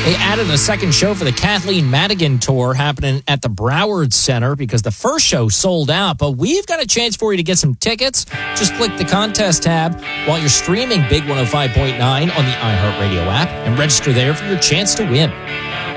They added a second show for the Kathleen Madigan Tour happening at the Broward Center because the first show sold out. But we've got a chance for you to get some tickets. Just click the contest tab while you're streaming Big 105.9 on the iHeartRadio app and register there for your chance to win.